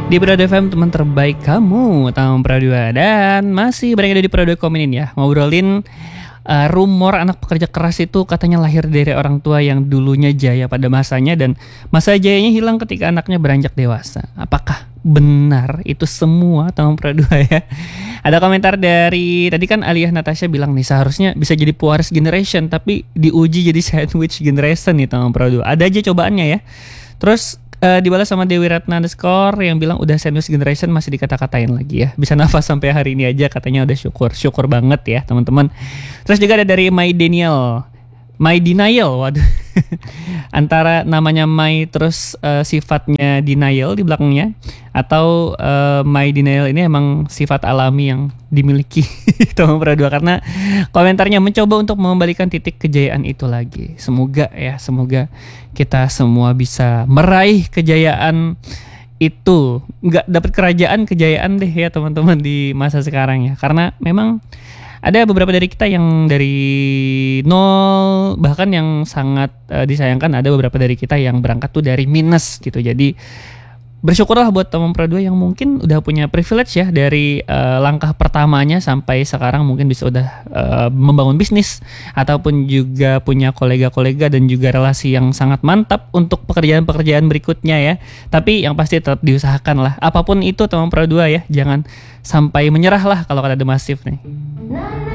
Di Prado FM teman terbaik kamu, Tam Pradua. Dan masih berada di Prado Kominin ya, ngobrolin rumor anak pekerja keras itu katanya lahir dari orang tua yang dulunya jaya pada masanya dan masa jayanya hilang ketika anaknya beranjak dewasa. Apakah benar itu semua, Tam Pradua ya? Ada komentar dari tadi kan Aliyah Natasha bilang nih seharusnya bisa jadi pewaris generation tapi diuji jadi sandwich generation nih, Tam Pradua. Ada aja cobaannya ya. Terus dibalas sama Dewi Ratna underscore yang bilang udah sandwich generation masih dikata-katain lagi ya. Bisa nafas sampai hari ini aja katanya udah syukur banget ya teman-teman. Terus juga ada dari My Denial, waduh. Antara namanya My terus sifatnya denial di belakangnya atau My Denial ini emang sifat alami yang dimiliki Tom Pradua karena komentarnya mencoba untuk mengembalikan titik kejayaan itu lagi. Semoga kita semua bisa meraih kejayaan itu, nggak dapat kejayaan deh ya teman-teman di masa sekarang ya, karena memang ada beberapa dari kita yang dari nol, bahkan yang sangat disayangkan ada beberapa dari kita yang berangkat tuh dari minus gitu. Jadi bersyukurlah buat teman Pradua yang mungkin udah punya privilege ya dari langkah pertamanya sampai sekarang mungkin bisa udah membangun bisnis ataupun juga punya kolega-kolega dan juga relasi yang sangat mantap untuk pekerjaan-pekerjaan berikutnya ya. Tapi yang pasti tetap diusahakan lah apapun itu teman Pradua ya, jangan sampai menyerah lah kalau ada masif nih.